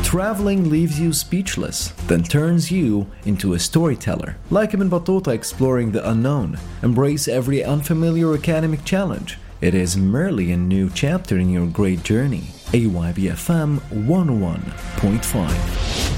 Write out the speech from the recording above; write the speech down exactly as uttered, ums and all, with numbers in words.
Traveling leaves you speechless, then turns you into a storyteller. Like Ibn Battuta exploring the unknown, embrace every unfamiliar academic challenge. It is merely a new chapter in your great journey. A Y B F M one oh one point five.